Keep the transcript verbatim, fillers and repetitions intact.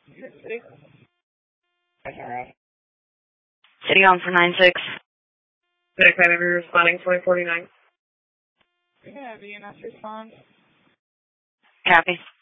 City. City on for nine six. Medic Academy responding twenty forty-nine. Yeah, V N S response. Copy.